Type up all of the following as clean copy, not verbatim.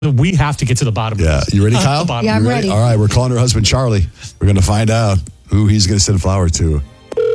We have to get to the bottom of this. You ready, Kyle? Yeah, I'm ready. All right, we're calling her husband, Charlie. We're going to find out who he's going to send flowers to.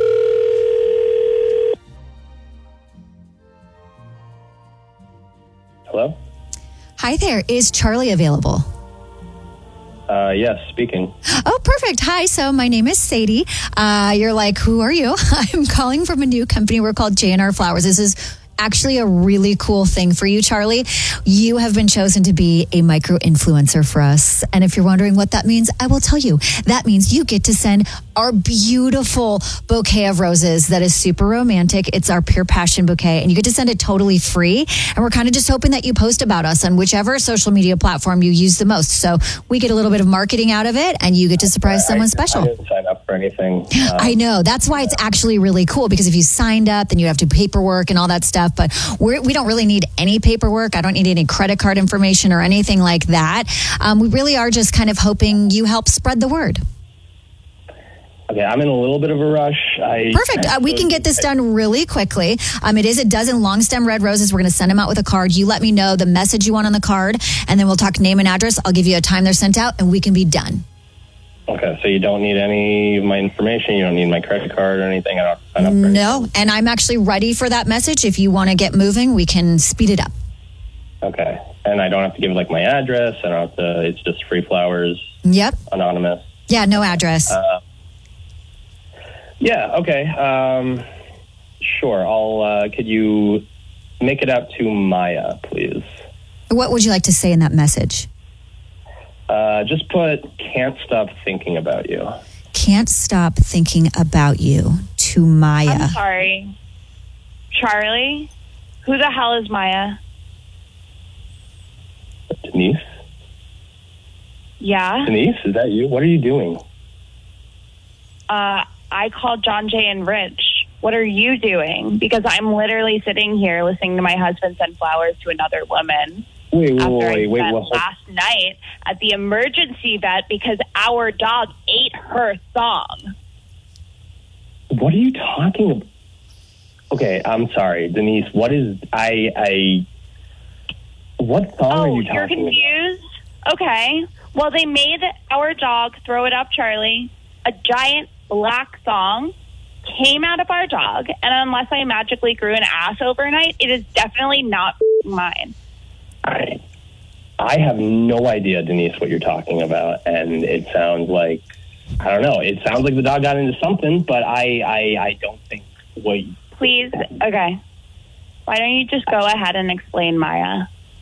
Hello? Hi there. Is Charlie available? Yes, speaking. Oh, perfect. Hi. So my name is Sadie. You're like, who are you? I'm calling from a new company. We're called J&R Flowers. This is actually a really cool thing for you, Charlie. You have been chosen to be a micro-influencer for us. And if you're wondering what that means, I will tell you. That means you get to send our beautiful bouquet of roses that is super romantic. It's our Pure Passion bouquet, and you get to send it totally free. And we're kind of just hoping that you post about us on whichever social media platform you use the most. So we get a little bit of marketing out of it, and you get to surprise someone special. I didn't sign up for anything. I know. That's why it's actually really cool, because if you signed up, then you have to do paperwork and all that stuff. But we don't really need any paperwork. I don't need any credit card information or anything like that. We really are just kind of hoping you help spread the word. Okay, I'm in a little bit of a rush. Perfect. We can get this done really quickly. It is a dozen long stem red roses. We're going to send them out with a card. You let me know the message you want on the card, and then we'll talk name and address. I'll give you a time they're sent out, and we can be done. Okay, so you don't need any of my information. You don't need my credit card or anything. I don't have to sign up for anything. No, and I'm actually ready for that message. If you want to get moving, we can speed it up. Okay, and I don't have to give my address. I don't have to. It's just free flowers. Yep. Anonymous. Yeah, no address. Yeah. Okay. Sure. Could you make it out to Maya, please? What would you like to say in that message? Just put "can't stop thinking about you." Can't stop thinking about you to Maya. I'm sorry. Charlie? Who the hell is Maya? Denise? Yeah? Denise, is that you? What are you doing? I called John Jay and Rich. What are you doing? Because I'm literally sitting here listening to my husband send flowers to another woman. Wait, Last night at the emergency vet because our dog ate her thumb. What are you talking about? Okay, I'm sorry, Denise. What is what thong are you talking about? You're confused? Okay. Well, they made our dog throw it up, Charlie. A giant black thong came out of our dog, and unless I magically grew an ass overnight, it is definitely not mine. I have no idea, Denise, what you're talking about, and it sounds like, I don't know, it sounds like the dog got into something, but I don't think what... Please, okay. Why don't you just go ahead and explain Maya?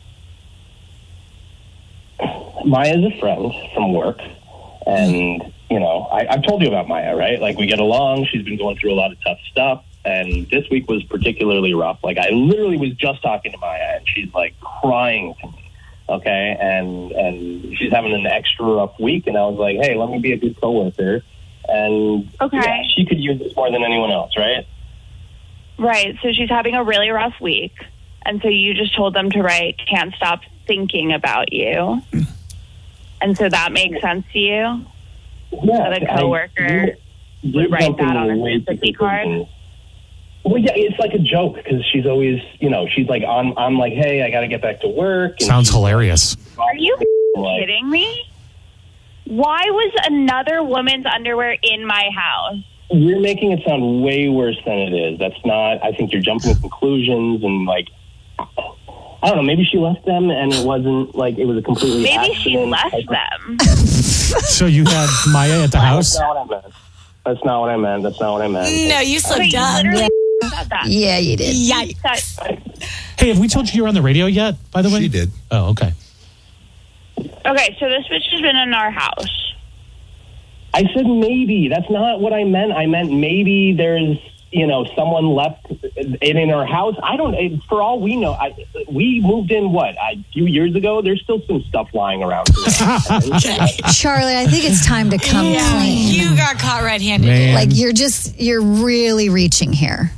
Maya's a friend from work, and, you know, I've told you about Maya, right? Like, we get along, she's been going through a lot of tough stuff, and this week was particularly rough. Like, I literally was just talking to Maya, and she's, like, crying to me, okay? And she's having an extra rough week, and I was like, hey, let me be a good coworker. And yeah, she could use this more than anyone else, right? Right, so she's having a really rough week, and so you just told them to write, can't stop thinking about you. And so that makes sense to you? Yeah. That a coworker would write that on a sympathy card? Well, yeah, it's like a joke because she's always, you know, she's like, I'm like, hey, I got to get back to work. And sounds hilarious. Are you kidding me? Why was another woman's underwear in my house? You're making it sound way worse than it is. That's not, I think you're jumping to conclusions and like, I don't know, maybe she left them and it wasn't like, it was a completely Maybe accident. she left them. So you had Maya at the house? That's not what I meant. No, you slipped up. Said that. Yeah, you did. Yikes. Hey, have we told you you're on the radio yet, by the way? She did. Oh, okay. Okay, so this bitch has been in our house. I said maybe. That's not what I meant. I meant maybe there's, you know, someone left it in our house. I don't, for all we know, we moved in, a few years ago? There's still some stuff lying around. Charlie, I think it's time to come clean. You got caught red-handed. Man. Like, you're really reaching here.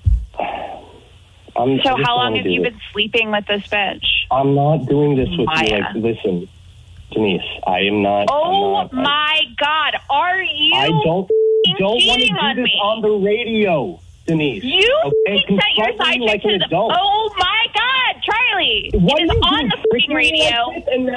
So how long have you been sleeping with this bitch? I'm not doing this with Maya. you. Like, listen, Denise, I am not. Oh my God, are you? I don't want to cheating do on this me? on the radio, Denise. You okay? think that your Confront side me like chick an is. adult. Oh my God, Charlie, Charlie, Why it is are you on being the freaking freaking radio. like this? And